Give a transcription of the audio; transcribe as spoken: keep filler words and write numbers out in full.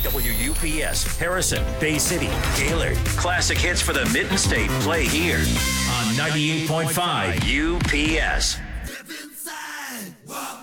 W U P S, Harrison, Bay City, Gaylord. Classic hits for the Mitten State play here on ninety-eight point five U P S.